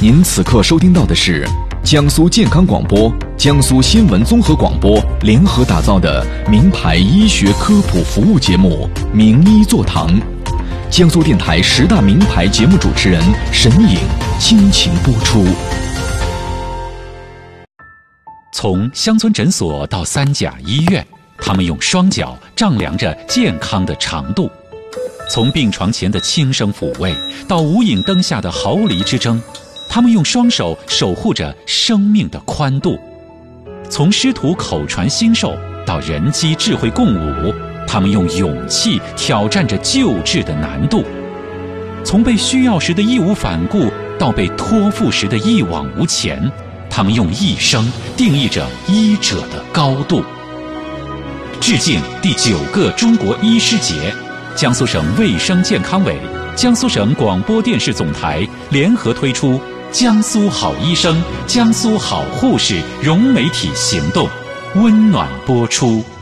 您此刻收听到的是江苏健康广播、江苏新闻综合广播联合打造的名牌医学科普服务节目《名医座堂》，江苏电台10大名牌节目主持人沈颖倾情播出。 从乡村诊所到三甲医院，他们用双脚丈量着健康的长度；从病床前的轻声抚慰到无影灯下的毫厘之争，他们用双手守护着生命的宽度；从师徒口传心授到人机智慧共舞，他们用勇气挑战着救治的难度；从被需要时的义无反顾到被托付时的一往无前，他们用一生定义着医者的高度。致敬第9个中国医师节，江苏省卫生健康委、江苏省广播电视总台联合推出江苏好医生、江苏好护士融媒体行动，温暖播出。